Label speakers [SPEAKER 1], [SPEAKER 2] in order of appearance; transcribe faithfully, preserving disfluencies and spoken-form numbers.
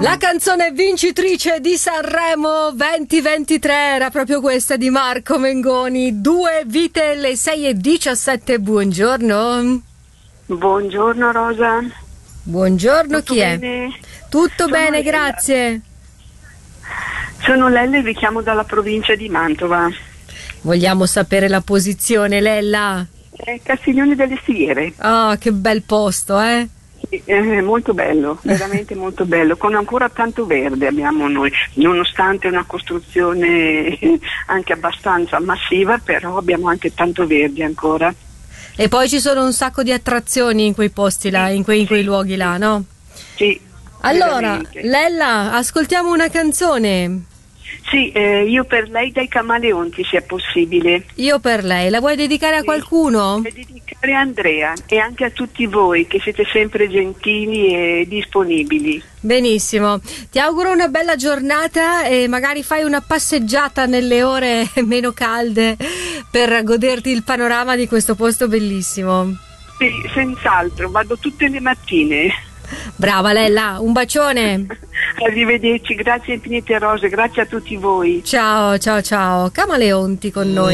[SPEAKER 1] La canzone vincitrice di Sanremo duemilaventitré era proprio questa di Marco Mengoni. Due vite, le sei e diciassette. Buongiorno.
[SPEAKER 2] Buongiorno Rosa.
[SPEAKER 1] Buongiorno.
[SPEAKER 2] Tutto
[SPEAKER 1] chi
[SPEAKER 2] bene?
[SPEAKER 1] è? Tutto
[SPEAKER 2] Sono
[SPEAKER 1] bene,
[SPEAKER 2] Lella.
[SPEAKER 1] grazie.
[SPEAKER 2] Sono Lella e vi chiamo dalla provincia di Mantova.
[SPEAKER 1] Vogliamo sapere la posizione, Lella?
[SPEAKER 2] È Castiglione delle Stiviere.
[SPEAKER 1] Ah, che bel posto, eh?
[SPEAKER 2] È molto bello, veramente molto bello, con ancora tanto verde abbiamo noi, nonostante una costruzione anche abbastanza massiva, però abbiamo anche tanto verde ancora.
[SPEAKER 1] E poi ci sono un sacco di attrazioni in quei posti là, in quei, in quei luoghi là, no?
[SPEAKER 2] Sì.
[SPEAKER 1] Allora,
[SPEAKER 2] veramente.
[SPEAKER 1] Lella, ascoltiamo una canzone.
[SPEAKER 2] Sì, eh, io per lei dai Camaleonti, se è possibile.
[SPEAKER 1] Io per lei, la vuoi dedicare a qualcuno?
[SPEAKER 2] Per dedicare a Andrea e anche a tutti voi che siete sempre gentili e disponibili.
[SPEAKER 1] Benissimo, ti auguro una bella giornata e magari fai una passeggiata nelle ore meno calde per goderti il panorama di questo posto bellissimo.
[SPEAKER 2] Sì, senz'altro, vado tutte le mattine.
[SPEAKER 1] Brava Lella, un bacione.
[SPEAKER 2] Arrivederci, grazie infinite Rose, grazie a tutti voi.
[SPEAKER 1] Ciao, ciao, ciao. Camaleonti con noi.